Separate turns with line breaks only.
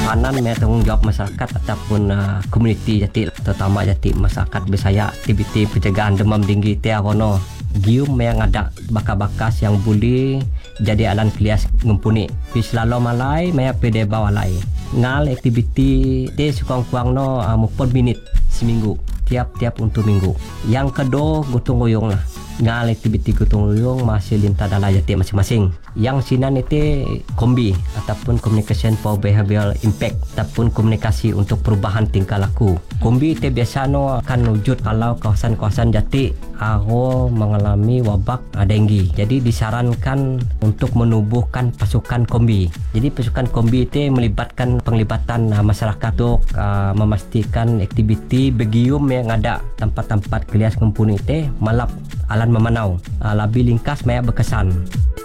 peranan me tanggungjawab masyarakat ataupun komuniti Jati, terutama Jati masyarakat Bisaya. Aktiviti pencegahan demam tinggi tiar ono gium yang ada bakas-bakas yang boleh jadi alan klias ngumpuni pi selalu malai maya pede bawalai ngal aktiviti te suang-kuang no 40 minit seminggu tiap-tiap untuk minggu. Yang kedua gotong royong lah, ngal aktiviti gotong royong masih lintas dalam Jati masing-masing. Yang sinan itu kombi ataupun communication for behavioral impact ataupun komunikasi untuk perubahan tingkah laku. Kombi itu biasa no akan wujud kalau kawasan-kawasan Jati mengalami wabak denggi. Jadi disarankan untuk menubuhkan pasukan kombi. Jadi pasukan kombi itu melibatkan penglibatan masyarakat untuk memastikan aktiviti begium yang ada tempat-tempat kelias kumpul itu malap alan memanau. Lebih ringkas banyak berkesan.